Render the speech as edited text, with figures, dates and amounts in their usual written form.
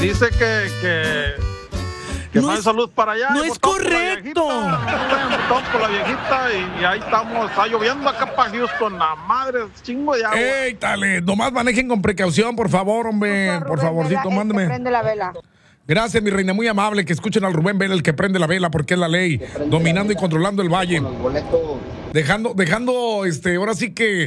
Dice que No no hay es- salud para allá. no y es votamos por la correcto. viejita. Votamos por la viejita y ahí estamos. Está lloviendo acá para Houston. La madre, chingo de agua. ¡Ey, dale! Nomás manejen con precaución, por favor, hombre. Por favorcito, mándeme. Prende la vela. Gracias, mi reina, muy amable. Que escuchen al Rubén Vela, el que prende la vela, porque es la ley. Dominando y controlando el valle. Dejando, ahora sí que